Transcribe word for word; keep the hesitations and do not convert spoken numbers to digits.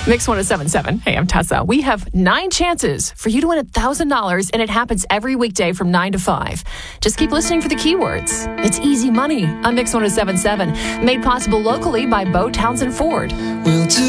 Mix one oh seven point seven. Hey, I'm Tessa. We have nine chances for you to win one thousand dollars, and it happens every weekday from nine to five. Just keep listening for the keywords. It's easy money on Mix one oh seven point seven. Made possible locally by Bo Townsend Ford. We'll do